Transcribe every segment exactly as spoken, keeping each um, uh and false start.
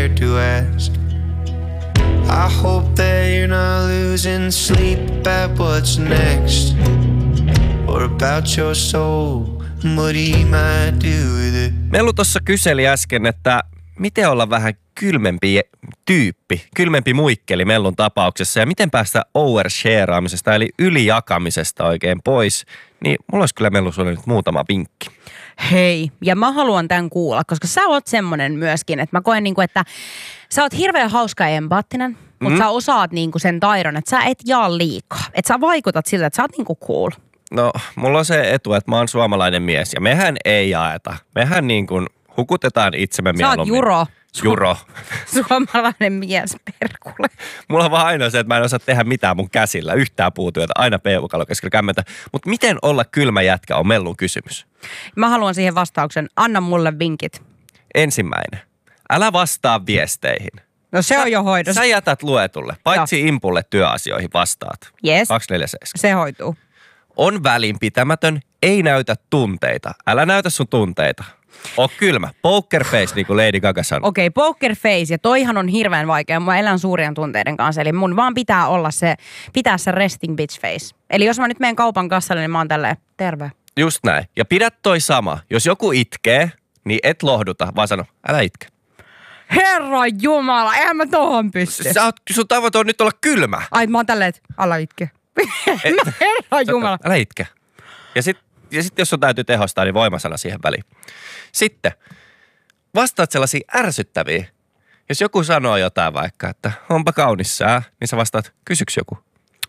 scared to ask. I hope that you're not losing sleep at what's next, or about your soul, what he might do with it. Melu tuossa kyseli äsken, että miten olla vähän kylmempi tyyppi, kylmempi muikkeli Mellun tapauksessa ja miten päästä overshareaamisesta eli ylijakamisesta oikein pois, niin mulla olisi kyllä Mellu sulle nyt muutama vinkki. Hei, ja mä haluan tämän kuulla, koska sä oot semmonen myöskin, että mä koen niinku, että sä oot hirveän hauska ja empaattinen, mutta mm. sä osaat niinku sen taidon, että sä et jaa liikaa. Että sä vaikutat siltä, että sä oot niinku cool. No, mulla on se etu, että mä oon suomalainen mies ja mehän ei jaeta. Mehän niin kuin hukutetaan itsemme mieluummin. Sä oot Juro. Juro. Suomalainen mies, perkule. Mulla on vaan ainoa se, että mä en osaa tehdä mitään mun käsillä. Yhtään puutyötä, aina peukalo keskellä kämmentä. Mutta miten olla kylmä jätkä on Mellun kysymys. Mä haluan siihen vastauksen. Anna mulle vinkit. Ensimmäinen. Älä vastaa viesteihin. No se sä, on jo hoidossa. Sä jätät luetulle. Paitsi Joo. Impulle työasioihin vastaat. Yes. kaksikymmentäneljä seitsemän. Se hoituu. On välinpitämätön, ei näytä tunteita. Älä näytä sun tunteita. Oo kylmä. Poker face, niin kuin Lady Gaga sanoo. Okei, okay, poker face. Ja toihan on hirveän vaikea. Mä elän suurien tunteiden kanssa. Eli mun vaan pitää olla se, pitää se resting bitch face. Eli jos mä nyt menen kaupan kassalle, niin mä oon tälleen, terve. Just näin. Ja pidä toi sama. Jos joku itkee, niin et lohduta, vaan sano, älä itke. Herra Jumala, eihän mä tohon pysty. Sä oot, sun tavoite on nyt olla kylmä. Ai mä oon tälleen, että älä itke. No, herra Jumala. Älä itke. Ja sit, ja sit jos sun täytyy tehostaa, niin voimasana siihen väliin. Sitten vastaat sellaisia ärsyttäviä. Jos joku sanoo jotain vaikka, että onpa kaunis sää, niin sä vastaat, kysyks joku?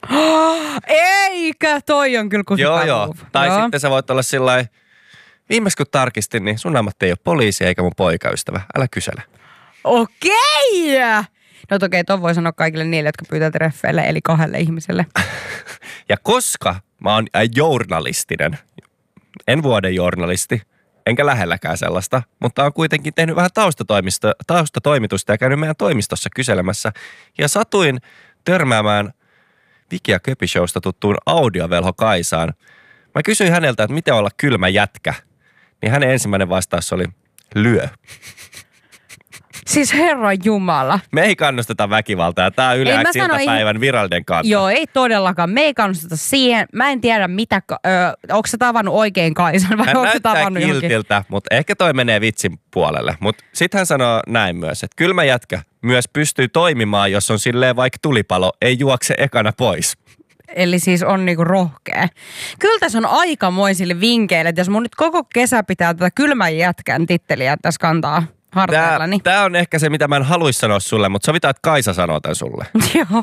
Eikä, toi on kyllä Joo, joo. Tai joo. Sitten sä voit olla sillain, viimeis kun tarkistin, niin sun ammatti ei ole poliisi eikä mun poikaystävä. Älä kysele. Okei! No okei, ton voi sanoa kaikille niille, jotka pyytää treffeille, eli kahdelle ihmiselle. Ja koska mä oon journalistinen, en vuoden journalisti, enkä lähelläkään sellaista, mutta on kuitenkin tehnyt vähän taustatoimitusta ja käynyt meidän toimistossa kyselemässä. Ja satuin törmäämään Viki ja Köpi Showsta tuttuun audiovelho Kaisaan. Mä kysyin häneltä, että miten olla kylmä jätkä, niin hänen ensimmäinen vastaus oli lyö. Siis herra Jumala. Me ei kannusteta väkivaltaa. Tämä on Yle X iltapäivän virallinen kanta. Joo, ei todellakaan. Me ei kannusteta siihen. Mä en tiedä, mitä, ö, onko sä tavannut oikein Kaisan vai onko sä tavannut johonkin? Hän näyttää kiltiltä, mutta ehkä toi menee vitsin puolelle. Mutta sitten hän sanoo näin myös, että kylmä jätkä myös pystyy toimimaan, jos on silleen vaikka tulipalo, ei juokse ekana pois. Eli siis on niinku rohkea. Kyllä tässä on aikamoisille vinkkeille, että jos mun nyt koko kesä pitää tätä kylmän jätkän titteliä tässä kantaa harteillani. Tää, tää on ehkä se, mitä mä en haluaisi sanoa sulle, mutta sovitaan, että Kaisa sanoo tän sulle. Joo.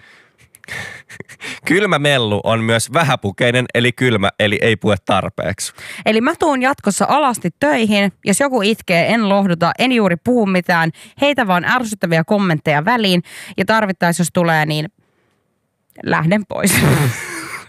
Kylmä Mellu on myös vähäpukeinen, eli kylmä, eli ei pue tarpeeksi. Eli mä tuun jatkossa alasti töihin. Jos joku itkee, en lohduta, en juuri puhu mitään. Heitä vaan ärsyttäviä kommentteja väliin. Ja tarvittaessa, jos tulee, niin lähden pois.